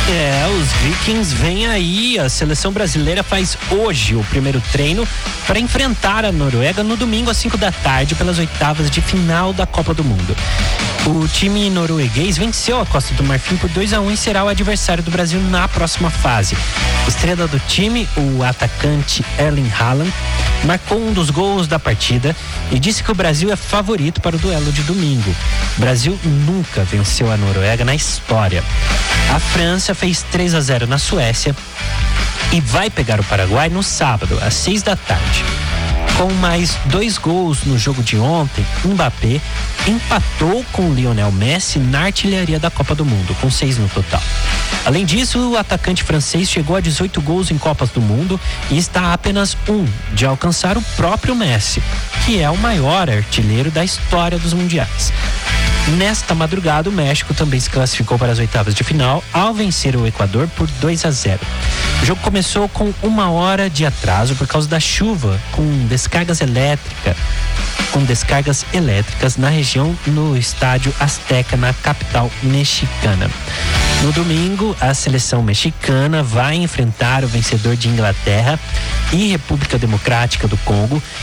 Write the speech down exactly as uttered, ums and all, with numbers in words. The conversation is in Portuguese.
É, os Vikings vêm aí. A seleção brasileira faz hoje o primeiro treino para enfrentar a Noruega no domingo às cinco da tarde pelas oitavas de final da Copa do Mundo. O time norueguês venceu a Costa do Marfim por dois a um e será o adversário do Brasil na próxima fase. Estrela do time, o atacante Erling Haaland, marcou um dos gols da partida e disse que o Brasil é favorito para o duelo de domingo. O Brasil nunca venceu a Noruega na história. A França fez três a zero na Suécia e vai pegar o Paraguai no sábado, às seis da tarde. Com mais dois gols no jogo de ontem, Mbappé empatou com Lionel Messi na artilharia da Copa do Mundo, com seis no total. Além disso, o atacante francês chegou a dezoito gols em Copas do Mundo e está a apenas um de alcançar o próprio Messi, que é o maior artilheiro da história dos mundiais. Nesta madrugada, o México também se classificou para as oitavas de final ao vencer o Equador por dois a zero. O jogo começou com uma hora de atraso por causa da chuva, com descargas elétricas, com descargas elétricas na região no estádio Azteca, na capital mexicana. No domingo, a seleção mexicana vai enfrentar o vencedor de Inglaterra e República Democrática do Congo